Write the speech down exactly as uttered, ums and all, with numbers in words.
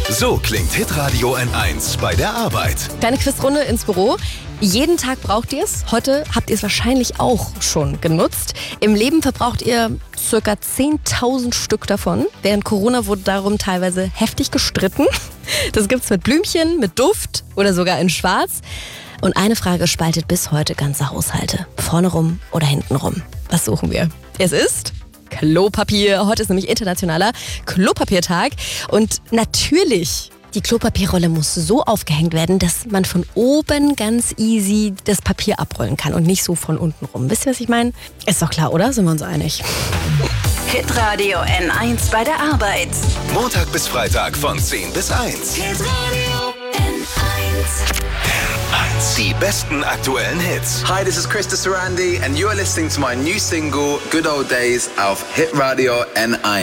So klingt Hitradio N eins bei der Arbeit. Kleine Quizrunde ins Büro. Jeden Tag braucht ihr es. Heute habt ihr es wahrscheinlich auch schon genutzt. Im Leben verbraucht ihr circa zehntausend Stück davon. Während Corona wurde darum teilweise heftig gestritten. Das gibt's mit Blümchen, mit Duft oder sogar in Schwarz. Und eine Frage spaltet bis heute ganze Haushalte. Vorne rum oder hinten rum. Was suchen wir? Es ist Klopapier. Heute ist nämlich internationaler Klopapiertag. Und natürlich, die Klopapierrolle muss so aufgehängt werden, dass man von oben ganz easy das Papier abrollen kann und nicht so von unten rum. Wisst ihr, was ich meine? Ist doch klar, oder? Sind wir uns einig? Hitradio N eins bei der Arbeit. Montag bis Freitag von zehn bis eins. Hitradio N eins. N eins. Die besten aktuellen Hits. Hi, this is Krista Sarandi and you're listening to my new single, Good Old Days, auf Hitradio N eins.